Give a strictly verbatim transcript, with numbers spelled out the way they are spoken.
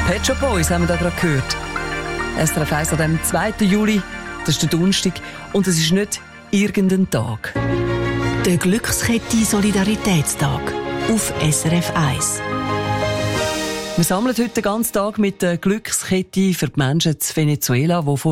Pet Shop Boys haben wir da gerade gehört. S R F eins an dem zweiten Juli, das ist der Donnerstag, und es ist nicht irgendein Tag. Der Glückskette Solidaritätstag auf S R F eins. Wir sammeln heute den ganzen Tag mit der Glückskette für die Menschen in Venezuela, die von